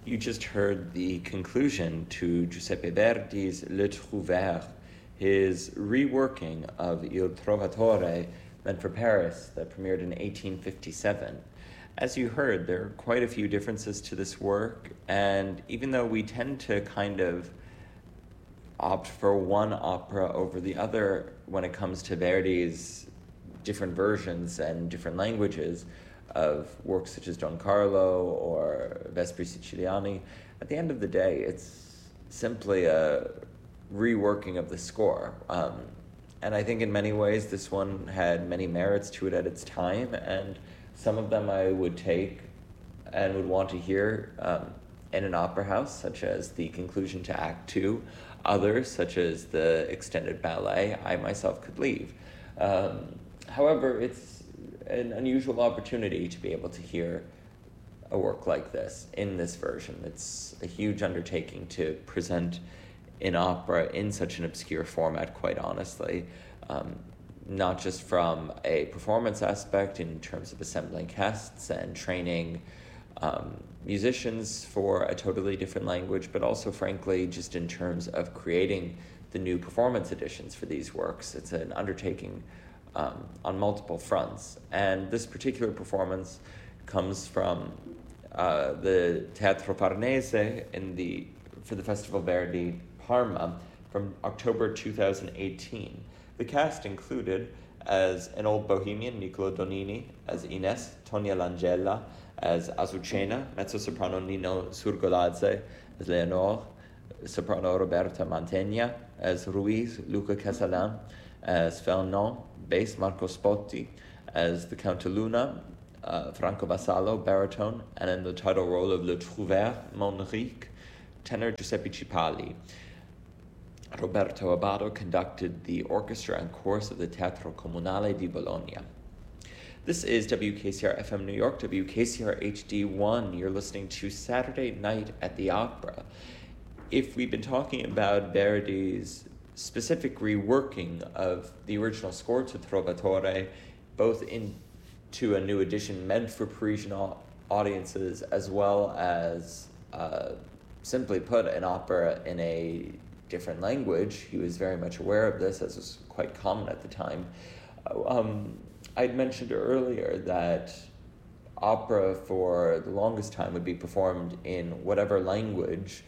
You just heard the conclusion to Giuseppe Verdi's Le Trouvère, his reworking of Il Trovatore, meant for Paris, that premiered in 1857. As you heard, there are quite a few differences to this work, and even though we tend to kind of opt for one opera over the other when it comes to Verdi's different versions and different languages of works such as Don Carlo or Vespri Siciliani, at the end of the day, it's simply a reworking of the score. And I think in many ways this one had many merits to it at its time, and some of them I would take and would want to hear in an opera house, such as the conclusion to Act Two. Others, such as the extended ballet, I myself could leave. However, it's an unusual opportunity to be able to hear a work like this in this version. It's a huge undertaking to present an opera in such an obscure format, quite honestly. Not just from a performance aspect in terms of assembling casts and training musicians for a totally different language, but also, frankly, just in terms of creating the new performance editions for these works. It's an undertaking on multiple fronts. And this particular performance comes from the Teatro Farnese for the Festival Verdi Parma from October 2018. The cast included, as an old bohemian, Niccolo Donini, as Ines, Tonia Langella, as Azucena, mezzo-soprano Nino Surgoladze, as Leonore, soprano Roberta Mantegna, as Ruiz, Luca Casalan, as Fernand, bass Marco Spotti, as the Count de Luna, Franco Vassallo, baritone, and in the title role of Le Trouvère, Monrique, tenor Giuseppe Cipalli. Roberto Abbado conducted the orchestra and chorus of the Teatro Comunale di Bologna. This is WKCR FM New York, WKCR HD1. You're listening to Saturday Night at the Opera. If we've been talking about Verdi's specific reworking of the original score to Trovatore, both into a new edition meant for Parisian audiences, as well as simply put, an opera in a different language. He was very much aware of this, as was quite common at the time. I'd mentioned earlier that opera for the longest time would be performed in whatever language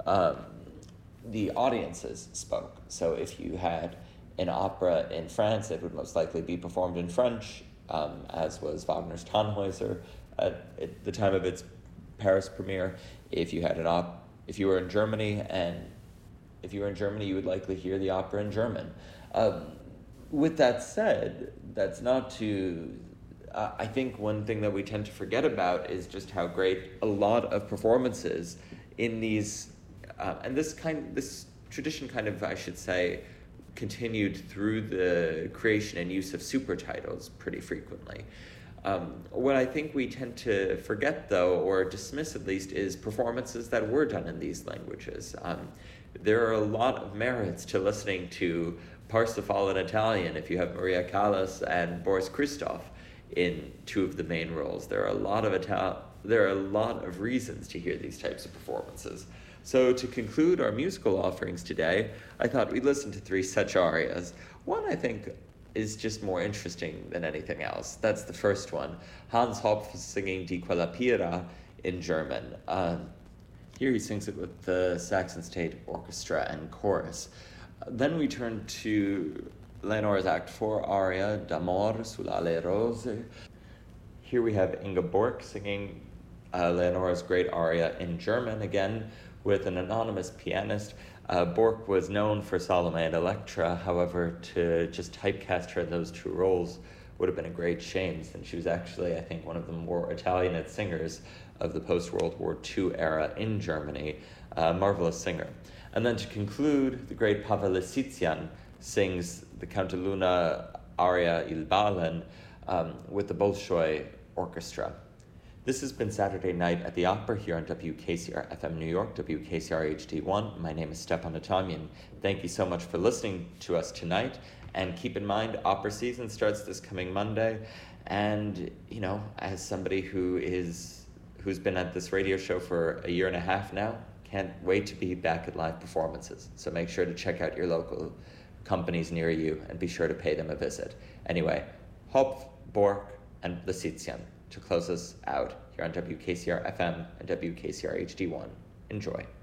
the audiences spoke. So if you had an opera in France, it would most likely be performed in French, as was Wagner's Tannhäuser at the time of its Paris premiere. If you had if you were in Germany, you would likely hear the opera in German. With that said, that's not to... I think one thing that we tend to forget about is just how great a lot of performances in these... and this tradition kind of, I should say, continued through the creation and use of super titles pretty frequently. What I think we tend to forget, though, or dismiss at least, is performances that were done in these languages. There are a lot of merits to listening to Parsifal in Italian if you have Maria Callas and Boris Christoph in two of the main roles. There are a lot of reasons to hear these types of performances. So to conclude our musical offerings today, I thought we'd listen to three such arias. One, I think, is just more interesting than anything else. That's the first one. Hans Hopf singing Di Quella Pira in German. Here he sings it with the Saxon State Orchestra and chorus. Then we turn to Leonore's Act 4 aria, D'amor sull'ale rose. Here we have Inga Borg singing Leonore's great aria in German, again with an anonymous pianist. Borg was known for Salome and Electra. However, to just typecast her in those two roles would have been a great shame, since she was actually, I think, one of the more Italianate singers of the post-World War II era in Germany. Marvelous singer. And then to conclude, the great Pavel Lisitsian sings the Count de Luna aria Il Balen with the Bolshoi Orchestra. This has been Saturday Night at the Opera here on WKCR FM New York, WKCR HD1. My name is Stepan Atamian. Thank you so much for listening to us tonight. And keep in mind, opera season starts this coming Monday. And, as somebody who who's been at this radio show for a year and a half now. Can't wait to be back at live performances. So make sure to check out your local companies near you and be sure to pay them a visit. Anyway, Hopf, Bork, and Lisicyan to close us out here on WKCR FM and WKCR HD1. Enjoy.